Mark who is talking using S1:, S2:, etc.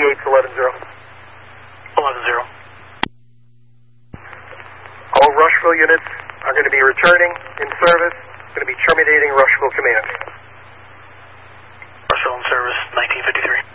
S1: gates 11-0.
S2: 11-0.
S1: All Rushville units are going to be returning in service, going to be terminating Rushville Command.
S2: Rushville in service, 1953.